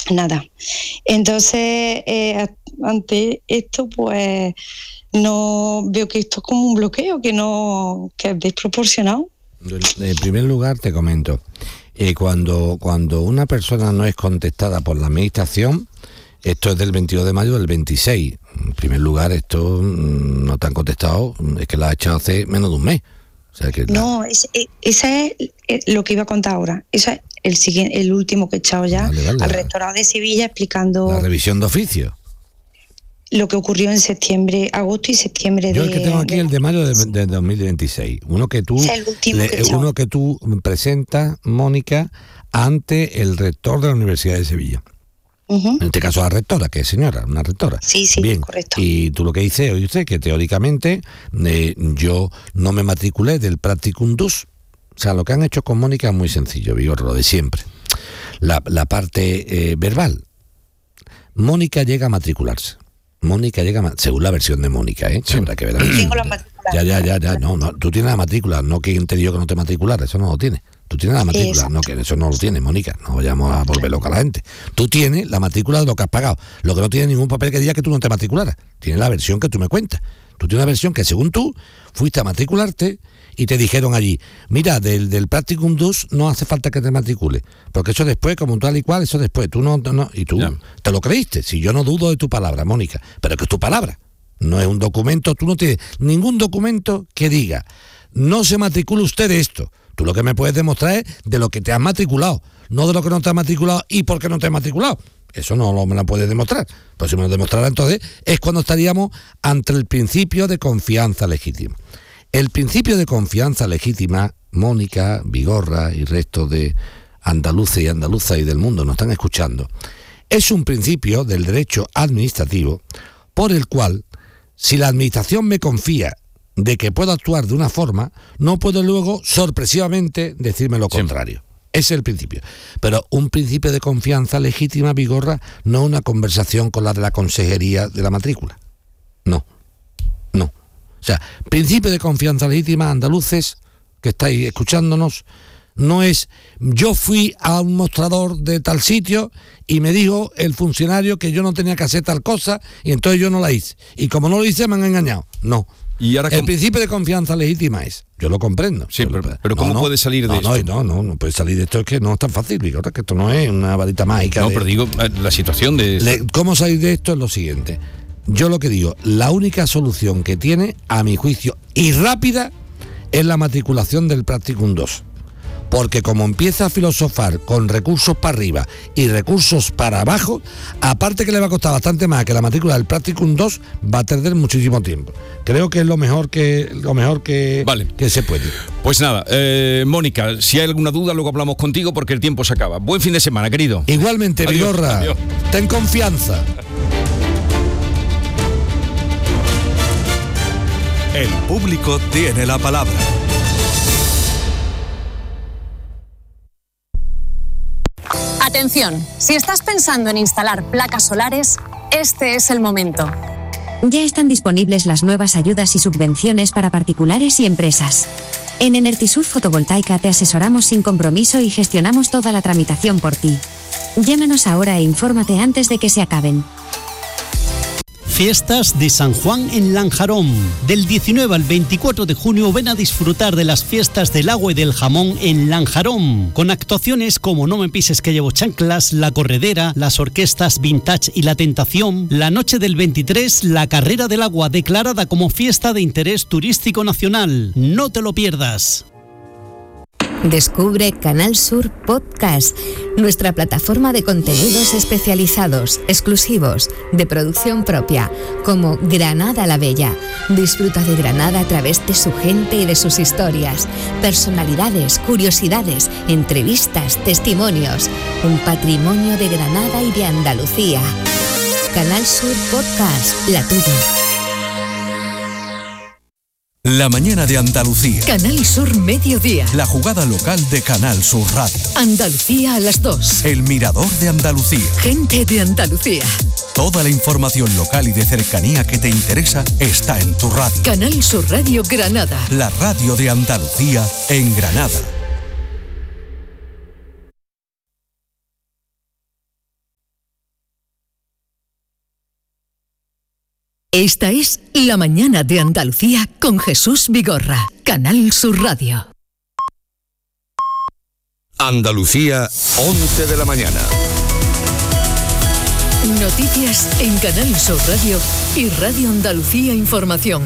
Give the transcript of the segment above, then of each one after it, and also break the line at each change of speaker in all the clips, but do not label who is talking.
nada. Entonces, ante esto, pues no veo que esto es como un bloqueo, que es desproporcionado.
En primer lugar, te comento, cuando una persona no es contestada por la administración, esto es del 22 de mayo del 26. En primer lugar, esto no te han contestado, es que la ha echado hace menos de un mes. O sea que
no, ese es lo que iba a contar ahora. Ese es el último que he echado ya al rectorado de Sevilla explicando...
La revisión de oficio.
Lo que ocurrió en septiembre, agosto y septiembre.
Yo el que tengo aquí el de mayo de 2026. Uno que tú presentas, Mónica, ante el rector de la Universidad de Sevilla. En este caso la rectora, que es señora, una rectora.
Sí, bien, correcto.
Y tú lo que dices, oye usted, que teóricamente yo no me matriculé del Practicum Dus. O sea, lo que han hecho con Mónica es muy sencillo, Vigorra, lo de siempre. La parte verbal. Mónica llega a matricularse. Según la versión de Mónica,
sí.
Habrá que ver.
Tengo la matrícula.
Ya, no, tú tienes la matrícula, no quien te dijo que no te matriculara, eso no lo tienes. Tú tienes la matrícula,
Exacto.
no, que eso no lo tienes, Mónica, no vayamos a volver loca a la gente. Tú tienes la matrícula de lo que has pagado, lo que no tienes ningún papel que diga que tú no te matricularas. Tienes la versión que tú me cuentas. Tú tienes una versión que según tú fuiste a matricularte y te dijeron allí, mira, del Practicum Dus no hace falta que te matricules, porque eso después, como tal y cual, eso después, tú no y tú te lo creíste. Si yo no dudo de tu palabra, Mónica, pero es que es tu palabra, no es un documento, tú no tienes ningún documento que diga, no se matricula usted de esto. Tú lo que me puedes demostrar es de lo que te has matriculado, no de lo que no te has matriculado y por qué no te has matriculado. Eso no me lo puedes demostrar. Pues si me lo demostrara, entonces es cuando estaríamos ante el principio de confianza legítima. El principio de confianza legítima, Mónica, Vigorra y resto de andaluces y andaluzas y del mundo nos están escuchando, es un principio del derecho administrativo por el cual, si la administración me confía de que puedo actuar de una forma, no puedo luego sorpresivamente decirme lo contrario. Ese es el principio. Pero un principio de confianza legítima, Vigorra, no una conversación con la de la consejería de la matrícula. No. O sea, principio de confianza legítima, andaluces, que estáis escuchándonos, no es yo fui a un mostrador de tal sitio y me dijo el funcionario que yo no tenía que hacer tal cosa y entonces yo no la hice. Y como no lo hice me han engañado. No.
Y ahora
el principio de confianza legítima es, yo lo comprendo.
Sí, pero ¿cómo puede salir de esto?
No puede salir de esto, es que no es tan fácil, Vigorra, que esto no es una varita mágica.
No, pero digo, la situación de...
¿Cómo salir de esto? Es lo siguiente. Yo lo que digo, la única solución que tiene, a mi juicio, y rápida, es la matriculación del Practicum 2. Porque como empieza a filosofar con recursos para arriba y recursos para abajo, aparte que le va a costar bastante más que la matrícula del Practicum 2, va a perder muchísimo tiempo. Creo que es lo mejor que se puede.
Pues nada, Mónica, si hay alguna duda luego hablamos contigo porque el tiempo se acaba. Buen fin de semana, querido.
Igualmente, Vigorra, ten confianza.
El público tiene la palabra.
Atención, si estás pensando en instalar placas solares, este es el momento.
Ya están disponibles las nuevas ayudas y subvenciones para particulares y empresas. En Enertisur Fotovoltaica te asesoramos sin compromiso y gestionamos toda la tramitación por ti. Llámanos ahora e infórmate antes de que se acaben.
Fiestas de San Juan en Lanjarón. Del 19 al 24 de junio ven a disfrutar de las fiestas del agua y del jamón en Lanjarón, con actuaciones como No me pises que llevo chanclas, La Corredera, las orquestas Vintage y La Tentación. La noche del 23, la Carrera del Agua, declarada como fiesta de interés turístico nacional. No te lo pierdas.
Descubre Canal Sur Podcast, nuestra plataforma de contenidos especializados, exclusivos, de producción propia, como Granada la Bella. Disfruta de Granada a través de su gente y de sus historias, personalidades, curiosidades, entrevistas, testimonios, un patrimonio de Granada y de Andalucía. Canal Sur Podcast, la tuya.
La mañana de Andalucía.
Canal Sur Mediodía.
La jugada local de Canal Sur Radio.
Andalucía a las 2.
El mirador de Andalucía.
Gente de Andalucía.
Toda la información local y de cercanía que te interesa está en tu radio.
Canal Sur Radio Granada.
La radio de Andalucía en Granada.
Esta es La Mañana de Andalucía con Jesús Vigorra, Canal Sur Radio.
Andalucía, 11 de la mañana.
Noticias en Canal Sur Radio y Radio Andalucía Información.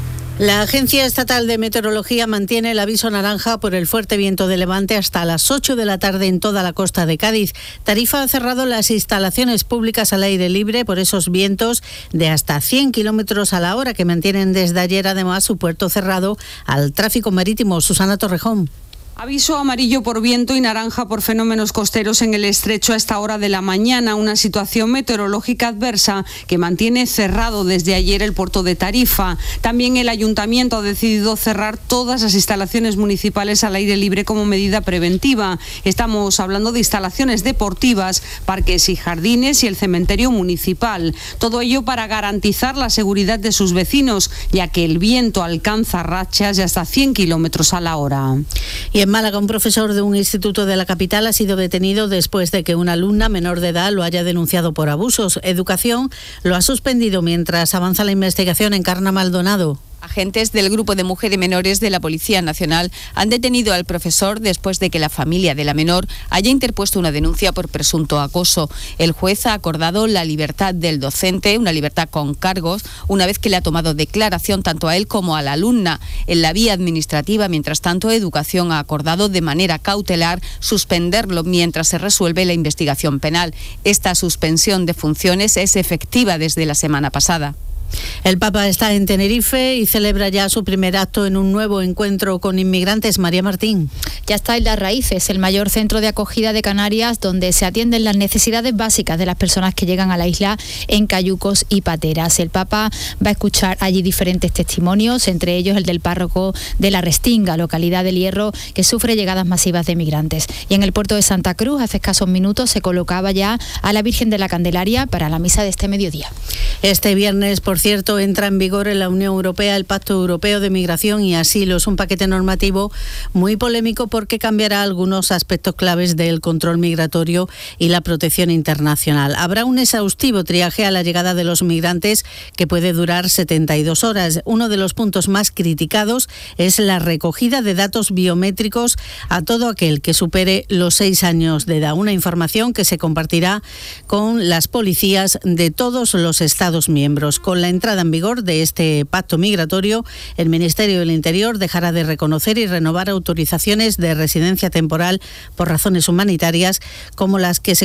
La Agencia Estatal de Meteorología mantiene el aviso naranja por el fuerte viento de levante hasta las 8 de la tarde en toda la costa de Cádiz. Tarifa ha cerrado las instalaciones públicas al aire libre por esos vientos de hasta 100 kilómetros a la hora que mantienen desde ayer además su puerto cerrado al tráfico marítimo. Susana Torrejón.
Aviso amarillo por viento y naranja por fenómenos costeros en el estrecho a esta hora de la mañana, una situación meteorológica adversa que mantiene cerrado desde ayer el puerto de Tarifa. También el ayuntamiento ha decidido cerrar todas las instalaciones municipales al aire libre como medida preventiva. Estamos hablando de instalaciones deportivas, parques y jardines y el cementerio municipal. Todo ello para garantizar la seguridad de sus vecinos, ya que el viento alcanza rachas de hasta 100 kilómetros a la hora.
Y en Málaga, un profesor de un instituto de la capital ha sido detenido después de que una alumna menor de edad lo haya denunciado por abusos. Educación lo ha suspendido mientras avanza la investigación. en Encarna Maldonado.
Agentes del Grupo de Mujeres Menores de la Policía Nacional han detenido al profesor después de que la familia de la menor haya interpuesto una denuncia por presunto acoso. El juez ha acordado la libertad del docente, una libertad con cargos, una vez que le ha tomado declaración tanto a él como a la alumna. En la vía administrativa, mientras tanto, Educación ha acordado de manera cautelar suspenderlo mientras se resuelve la investigación penal. Esta suspensión de funciones es efectiva desde la semana pasada.
El Papa está en Tenerife y celebra ya su primer acto en un nuevo encuentro con inmigrantes. María Martín.
Ya está en Las Raíces, el mayor centro de acogida de Canarias, donde se atienden las necesidades básicas de las personas que llegan a la isla en cayucos y pateras. El Papa va a escuchar allí diferentes testimonios, entre ellos el del párroco de La Restinga, localidad del Hierro, que sufre llegadas masivas de migrantes. Y en el puerto de Santa Cruz, hace escasos minutos, se colocaba ya a la Virgen de la Candelaria para la misa de este mediodía.
Este viernes, por cierto, entra en vigor en la Unión Europea el Pacto Europeo de Migración y Asilo. Es un paquete normativo muy polémico porque cambiará algunos aspectos claves del control migratorio y la protección internacional. Habrá un exhaustivo triaje a la llegada de los migrantes que puede durar 72 horas. Uno de los puntos más criticados es la recogida de datos biométricos a todo aquel que supere los 6 años de edad. Una información que se compartirá con las policías de todos los Estados miembros. Con la entrada en vigor de este pacto migratorio, el Ministerio del Interior dejará de reconocer y renovar autorizaciones de residencia temporal por razones humanitarias como las que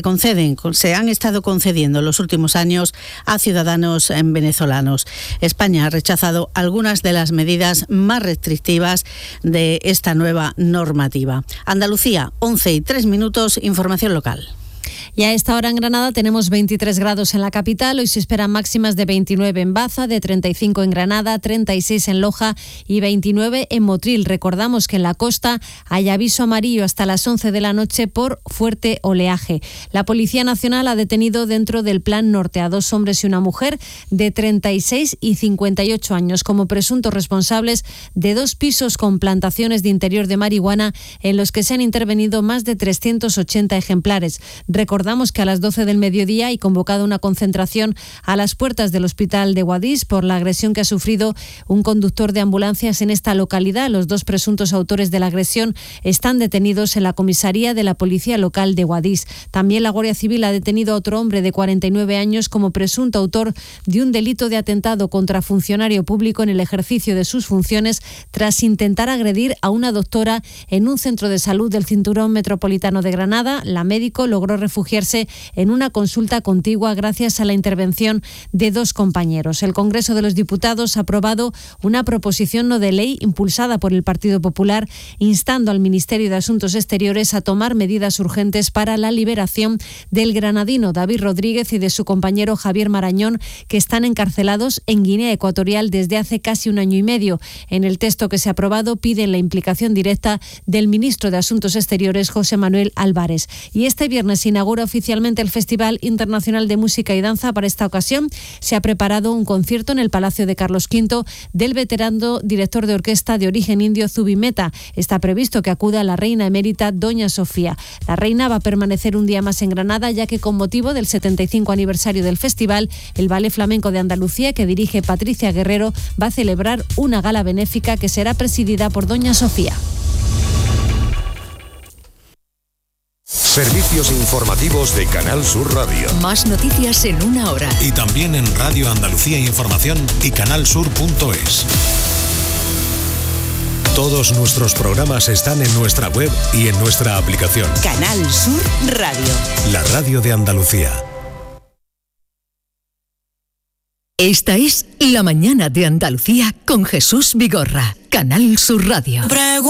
se han estado concediendo en los últimos años a ciudadanos venezolanos. España ha rechazado algunas de las medidas más restrictivas de esta nueva normativa. Andalucía, 11:03, información local.
Y a esta hora en Granada tenemos 23 grados en la capital. Hoy se esperan máximas de 29 en Baza, de 35 en Granada, 36 en Loja y 29 en Motril. Recordamos que en la costa hay aviso amarillo hasta las 11 de la noche por fuerte oleaje. La Policía Nacional ha detenido dentro del Plan Norte a 2 hombres y una mujer de 36 y 58 años como presuntos responsables de 2 pisos con plantaciones de interior de marihuana en los que se han intervenido más de 380 ejemplares. Recordamos que a las 12 del mediodía hay convocado una concentración a las puertas del hospital de Guadix por la agresión que ha sufrido un conductor de ambulancias en esta localidad. Los 2 presuntos autores de la agresión están detenidos en la comisaría de la policía local de Guadix. También la Guardia Civil ha detenido a otro hombre de 49 años como presunto autor de un delito de atentado contra funcionario público en el ejercicio de sus funciones tras intentar agredir a una doctora en un centro de salud del Cinturón Metropolitano de Granada. La médico logró refugiarse en una consulta contigua gracias a la intervención de 2 compañeros. El Congreso de los Diputados ha aprobado una proposición no de ley impulsada por el Partido Popular instando al Ministerio de Asuntos Exteriores a tomar medidas urgentes para la liberación del granadino David Rodríguez y de su compañero Javier Marañón, que están encarcelados en Guinea Ecuatorial desde hace casi 1 año y medio. En el texto que se ha aprobado piden la implicación directa del ministro de Asuntos Exteriores, José Manuel Álvarez. Y este viernes inaugura inaugura oficialmente el Festival Internacional de Música y Danza. Para esta ocasión se ha preparado un concierto en el Palacio de Carlos V del veterano director de orquesta de origen indio Zubimeta. Está previsto que acuda la reina emérita Doña Sofía. La reina va a permanecer un día más en Granada, ya que con motivo del 75 aniversario del festival, el Ballet Flamenco de Andalucía, que dirige Patricia Guerrero, va a celebrar una gala benéfica que será presidida por Doña Sofía.
Servicios informativos de Canal Sur Radio.
Más noticias en una hora.
Y también en Radio Andalucía Información y canalsur.es. Todos nuestros programas están en nuestra web y en nuestra aplicación.
Canal Sur Radio.
La radio de Andalucía.
Esta es La Mañana de Andalucía con Jesús Vigorra. Canal Sur Radio.